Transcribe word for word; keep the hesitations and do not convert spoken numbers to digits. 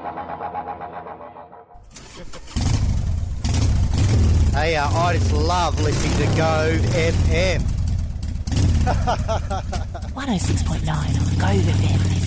Hey, uh, I just love listening to Go F M. one oh six point nine Go F M.